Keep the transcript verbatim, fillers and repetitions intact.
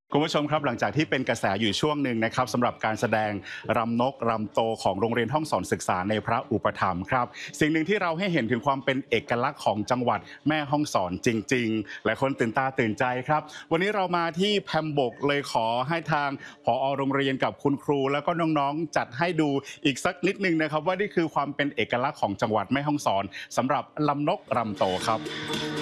คุณผู้ชมครับหลังจากที่เป็นกระแสอยู่ช่วงหนึ่งนะครับสำหรับการแสดงรำนกรำโตของโรงเรียนห้องสอนศึกษาในพระอุปถัมภ์ครับสิ่งหนึ่งที่เราให้เห็นถึงความเป็นเอกลักษณ์ของจังหวัดแม่ฮ่องสอนจริงๆหลายคนตื่นตาตื่นใจครับวันนี้เรามาที่แพมบกเลยขอให้ทางผอโรงเรียนกับคุณครูแล้วก็น้องๆจัดให้ดูอีกสักนิดนึงนะครับว่านี่คือความเป็นเอกลักษณ์ของจังหวัดแม่ฮ่องสอนสำหรับลำนกรำโตครับ